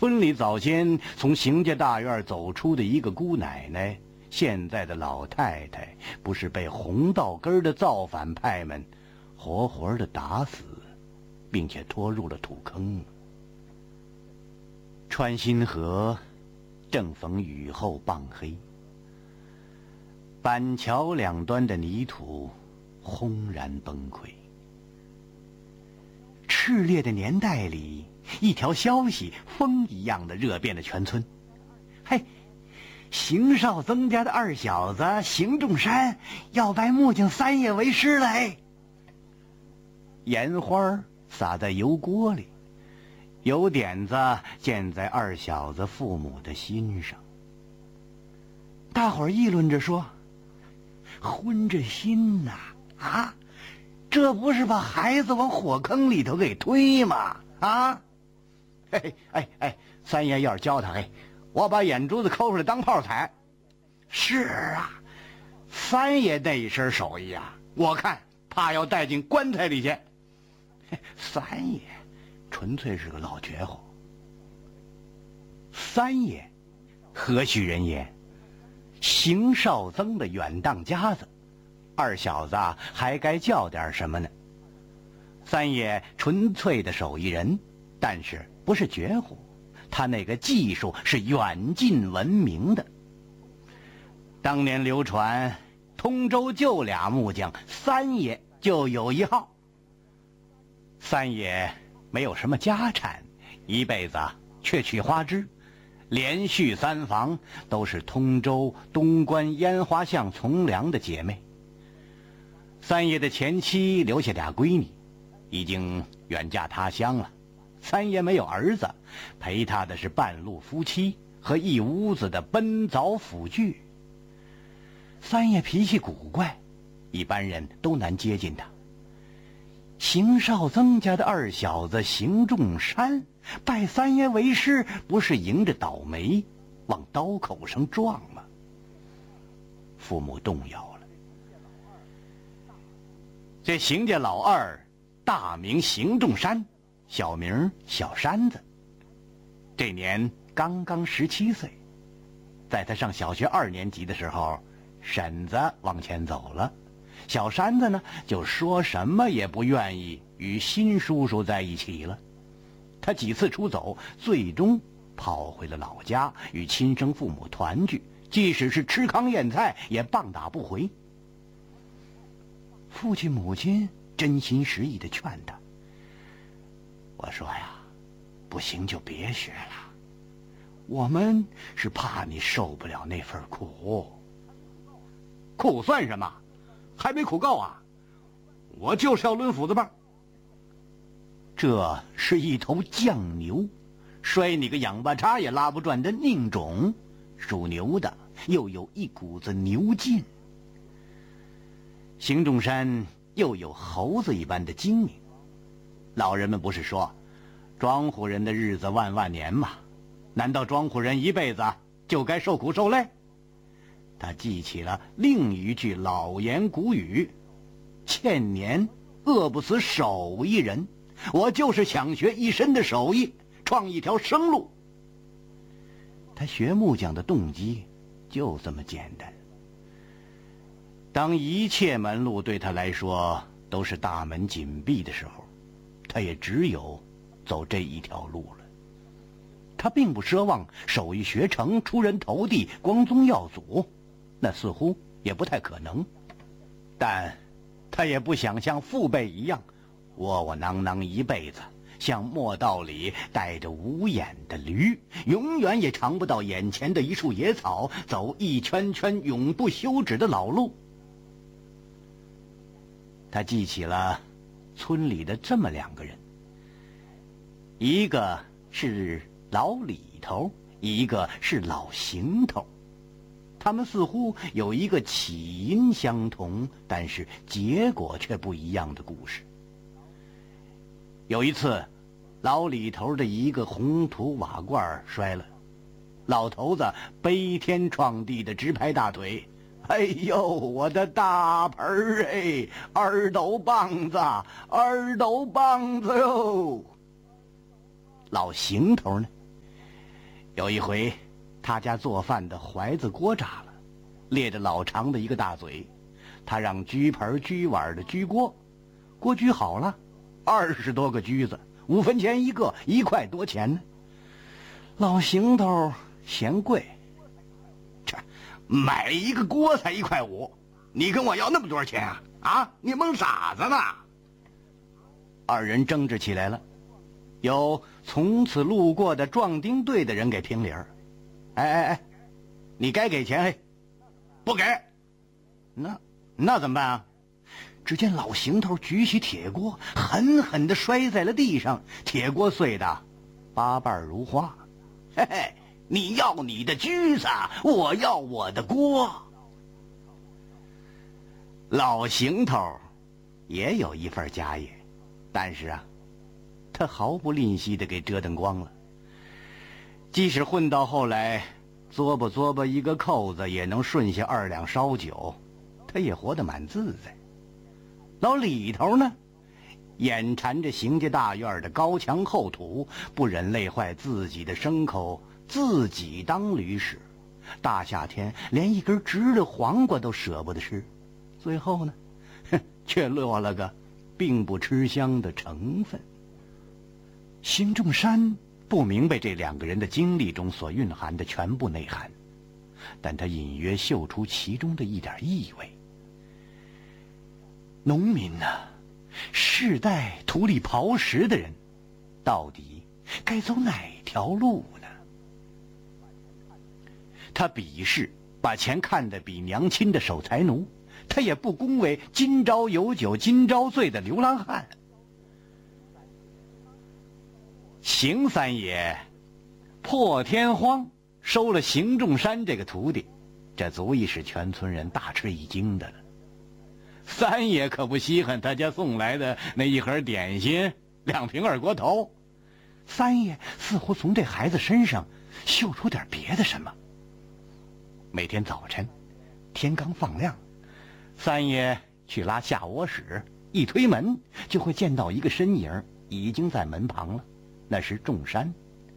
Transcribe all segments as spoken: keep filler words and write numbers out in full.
村里早先从邢家大院走出的一个姑奶奶，现在的老太太，不是被红道根的造反派们活活的打死，并且拖入了土坑。穿心河正逢雨后傍黑，板桥两端的泥土轰然崩溃。炽烈的年代里，一条消息风一样的热遍了全村。嘿，邢少曾家的二小子邢仲山要拜木匠三爷为师了。嘿，盐花撒在油锅里，油点子溅在二小子父母的心上。大伙儿议论着说：“昏着心呐！啊，这不是把孩子往火坑里头给推吗？啊！嘿，哎哎，三爷要是教他，嘿，我把眼珠子抠出来当炮踩。是啊，三爷那一身手艺啊，我看怕要带进棺材里去。三爷纯粹是个老绝户。三爷何许人也？邢少曾的远当家子，二小子还该叫点什么呢？三爷纯粹的手艺人，但是不是绝户，他那个技术是远近闻名的。当年流传通州就俩木匠，三爷就有一号。三爷没有什么家产，一辈子却娶花枝，连续三房都是通州东关烟花巷从良的姐妹。三爷的前妻留下俩闺女，已经远嫁他乡了。三爷没有儿子，陪他的是半路夫妻和一屋子的奔凿斧锯。三爷脾气古怪，一般人都难接近他。邢少曾家的二小子邢仲山拜三爷为师，不是迎着倒霉往刀口上撞吗？父母动摇了。这邢家老二大名邢仲山，小名小山子，这年刚刚十七岁。在他上小学二年级的时候，婶子往前走了，小山子呢就说什么也不愿意与新叔叔在一起了。他几次出走，最终跑回了老家，与亲生父母团聚，即使是吃糠咽菜也棒打不回。父亲母亲真心实意地劝他，我说呀，不行就别学了，我们是怕你受不了那份苦。苦算什么？还没苦够啊！我就是要抡斧子棒。这是一头犟牛，摔你个仰巴叉也拉不转的宁种，属牛的又有一股子牛劲。邢仲山又有猴子一般的精明。老人们不是说庄户人的日子万万年吗？难道庄户人一辈子就该受苦受累？他记起了另一句老言古语：欠年饿不死手艺人。我就是想学一身的手艺，创一条生路。他学木匠的动机就这么简单。当一切门路对他来说都是大门紧闭的时候，他也只有走这一条路了。他并不奢望手艺学成，出人头地，光宗耀祖，那似乎也不太可能。但他也不想像父辈一样窝窝囊囊一辈子，像磨道里带着无眼的驴，永远也尝不到眼前的一束野草，走一圈圈永不休止的老路。他记起了村里的这么两个人，一个是老李头，一个是老邢头。他们似乎有一个起因相同，但是结果却不一样的故事。有一次，老李头的一个红土瓦罐摔了，老头子悲天创地的直拍大腿，哎呦，我的大盆儿哎，二斗棒子，二斗棒子哟！老邢头呢， 有一回，他家做饭的怀子锅炸了，裂着老长的一个大嘴。他让居盆居碗的居锅，锅居好了，二十多个居子，五分钱一个，一块多钱呢。老行头嫌贵，这买一个锅才一块五，你跟我要那么多钱啊？啊，你蒙傻子呢？二人争执起来了，有从此路过的壮丁队的人给评理儿。哎哎哎，你该给钱嘿，不给，那那怎么办啊？只见老行头举起铁锅，狠狠地摔在了地上，铁锅碎得八瓣如花。嘿嘿，你要你的居子，我要我的锅。老行头也有一份家业，但是啊，他毫不吝惜地给折腾光了。即使混到后来，嘬吧嘬吧一个扣子也能顺下二两烧酒，他也活得蛮自在。老李头呢，眼馋着邢家大院的高墙厚土，不忍累坏自己的牲口，自己当驴使。大夏天连一根直的黄瓜都舍不得吃，最后呢，哼，却落了个并不吃香的成分。邢仲山不明白这两个人的经历中所蕴含的全部内涵，但他隐约嗅出其中的一点意味。农民呢、啊，世代土里刨食的人，到底该走哪条路呢？他鄙视把钱看得比娘亲的守财奴，他也不恭维今朝有酒今朝醉的流浪汉。邢三爷破天荒收了邢仲山这个徒弟，这足以使全村人大吃一惊的了。三爷可不稀罕他家送来的那一盒点心，两瓶二锅头。三爷似乎从这孩子身上嗅出点别的什么。每天早晨天刚放亮，三爷去拉下窝屎，一推门就会见到一个身影已经在门旁了，那是仲山。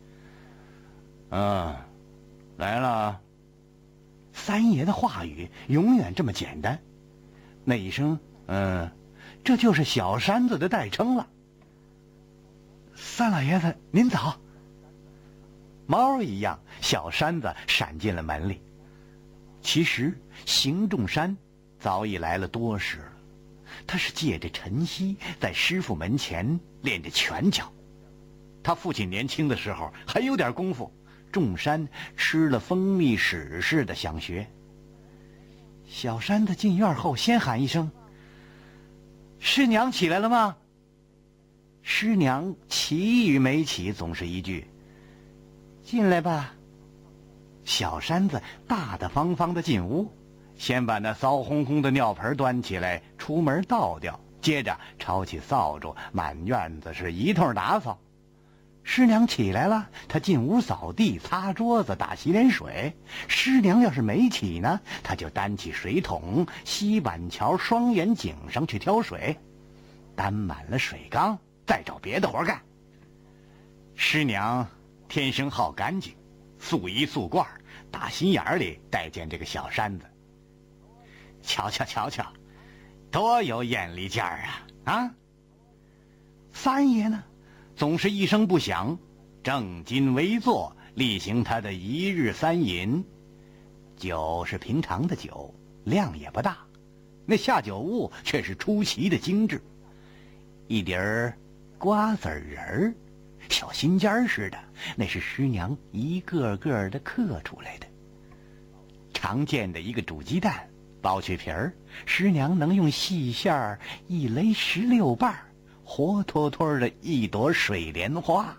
嗯，来了。三爷的话语永远这么简单，那一声嗯，这就是小山子的代称了。三老爷子您早。猫一样，小山子闪进了门里。其实邢仲山早已来了多时了，他是借着晨曦在师傅门前练着拳脚。他父亲年轻的时候还有点功夫，仲山吃了蜂蜜屎似的想学。小山子进院后先喊一声：“师娘起来了吗？”师娘起与没起总是一句：“进来吧。”小山子大大方方的进屋，先把那骚烘烘的尿盆端起来，出门倒掉，接着抄起扫帚，满院子是一通打扫。师娘起来了，他进屋扫地、擦桌子、打洗脸水。师娘要是没起呢，他就担起水桶，西板桥双眼井上去挑水，担满了水缸，再找别的活干。师娘天生好干净，素衣素褂，大心眼里待见这个小山子。瞧瞧瞧瞧，多有眼力劲儿啊！啊！三爷呢，总是一声不响，正襟危坐，例行他的一日三饮。酒是平常的酒，量也不大，那下酒物却是出奇的精致。一碟儿瓜子仁儿，小心尖似的，那是师娘一个个的刻出来的。常见的一个煮鸡蛋，剥去皮儿，师娘能用细线儿一勒十六瓣，活脱脱的一朵水莲花。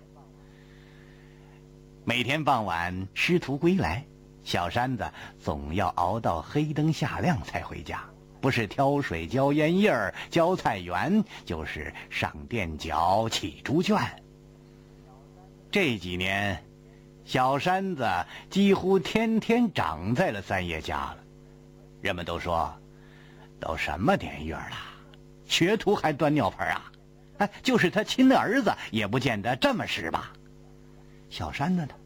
每天傍晚师徒归来，小山子总要熬到黑灯下亮才回家，不是挑水浇烟叶儿浇菜园，就是上垫脚起猪圈。这几年小山子几乎天天长在了三爷家了。人们都说，都什么年月了，学徒还端尿盆啊？哎，就是他亲儿子也不见得这么使吧。小山子呢，